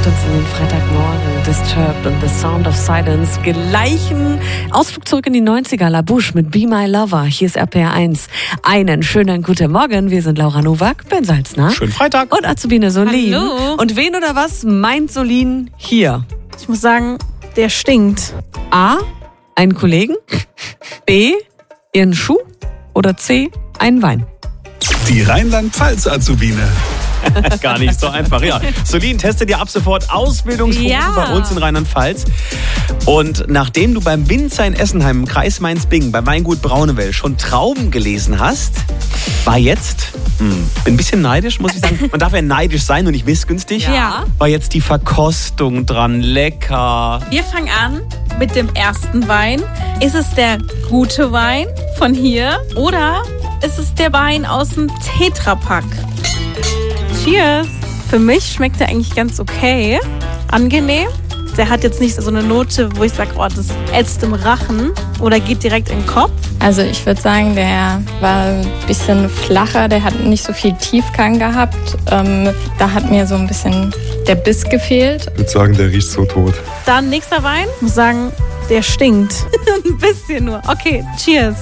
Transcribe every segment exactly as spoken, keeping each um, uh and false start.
mit uns in den Freitagmorgen. Disturbed und The Sound of Silence. Gleichen Ausflug zurück in die neunziger. La Bouche mit Be My Lover. Hier ist R P R eins. Einen schönen guten Morgen. Wir sind Laura Nowak, Ben Salzner. Schönen Freitag. Und Azubine Solin. Hallo. Und wen oder was meint Solin hier? Ich muss sagen, der stinkt. A. Einen Kollegen. B. Ihren Schuh. Oder C. Einen Wein. Die Rheinland-Pfalz-Azubine. Gar nicht so einfach, ja. Solin, teste dir ab sofort Ausbildungsberufe Ja. bei uns in Rheinland-Pfalz. Und nachdem du beim Winzer in Essenheim im Kreis Mainz-Bingen bei Weingut Braunewell schon Trauben gelesen hast, war jetzt, mh, bin ein bisschen neidisch, muss ich sagen. Man darf ja neidisch sein und nicht missgünstig. Ja. War jetzt die Verkostung dran, lecker. Wir fangen an mit dem ersten Wein. Ist es der gute Wein von hier oder ist es der Wein aus dem Tetrapack? Cheers! Für mich schmeckt der eigentlich ganz okay. Angenehm. Der hat jetzt nicht so eine Note, wo ich sage, oh, das ätzt im Rachen oder geht direkt in den Kopf. Also ich würde sagen, der war ein bisschen flacher, der hat nicht so viel Tiefgang gehabt. Ähm, da hat mir so ein bisschen der Biss gefehlt. Ich würde sagen, der riecht so tot. Dann nächster Wein. Ich muss sagen, der stinkt. Ein bisschen nur. Okay, cheers.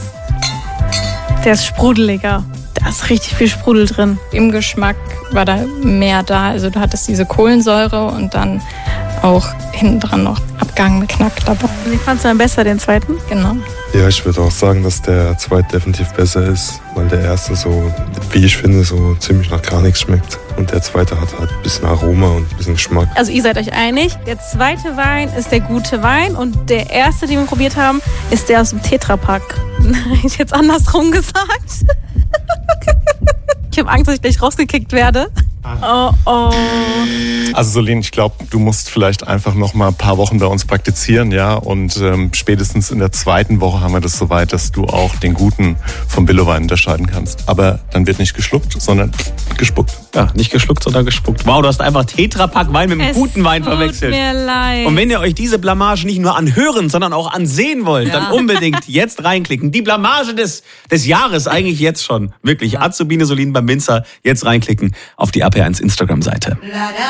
Der ist sprudeliger. Da ist richtig viel Sprudel drin. Im Geschmack war da mehr da. Also du hattest diese Kohlensäure und dann auch hinten dran noch abgehangene Knack dabei. Ich fand es dann besser, den zweiten. Genau. Ja, ich würde auch sagen, dass der zweite definitiv besser ist, weil der erste so, wie ich finde, so ziemlich nach gar nichts schmeckt. Und der zweite hat halt ein bisschen Aroma und ein bisschen Geschmack. Also ihr seid euch einig, der zweite Wein ist der gute Wein und der erste, den wir probiert haben, ist der aus dem Tetrapack. Ich jetzt andersrum gesagt. Ich habe Angst, dass ich gleich rausgekickt werde. Oh, oh. Also Solin, ich glaube, du musst vielleicht einfach noch mal ein paar Wochen bei uns praktizieren, ja. Und ähm, spätestens in der zweiten Woche haben wir das soweit, dass du auch den guten vom Billowein unterscheiden kannst. Aber dann wird nicht geschluckt, sondern gespuckt. Ja, nicht geschluckt, sondern gespuckt. Wow, du hast einfach Tetrapack Wein mit einem Es guten Wein tut verwechselt. mir leid. Und wenn ihr euch diese Blamage nicht nur anhören, sondern auch ansehen wollt, Ja. dann unbedingt jetzt reinklicken. Die Blamage des, des Jahres, eigentlich jetzt schon. Wirklich, Azubine Solin beim Winzer, jetzt reinklicken auf die R P R eins Instagram-Seite.